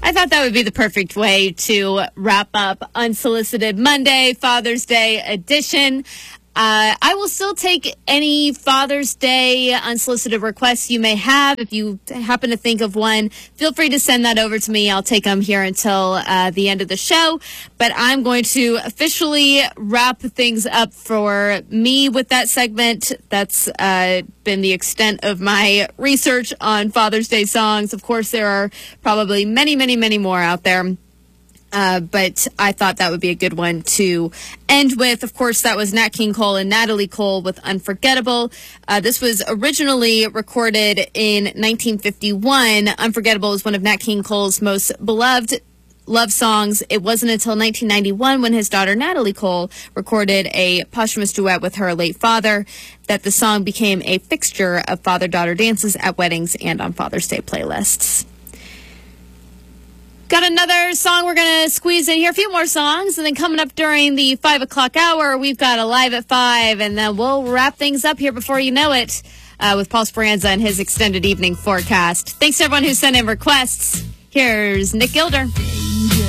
I thought that would be the perfect way to wrap up Unsolicited Monday, Father's Day edition. I will still take any Father's Day unsolicited requests you may have. If you happen to think of one, feel free to send that over to me. I'll take them here until the end of the show. But I'm going to officially wrap things up for me with that segment. That's been the extent of my research on Father's Day songs. Of course, there are probably many, many, many more out there. But I thought that would be a good one to end with. Of course, that was Nat King Cole and Natalie Cole with Unforgettable. This was originally recorded in 1951. Unforgettable is one of Nat King Cole's most beloved love songs. It wasn't until 1991 when his daughter Natalie Cole recorded a posthumous duet with her late father that the song became a fixture of father-daughter dances at weddings and on Father's Day playlists. Got another song we're going to squeeze in here, a few more songs, and then coming up during the 5 o'clock hour, we've got Alive at 5, and then we'll wrap things up here before you know it with Paul Speranza and his extended evening forecast. Thanks to everyone who sent in requests. Here's Nick Gilder.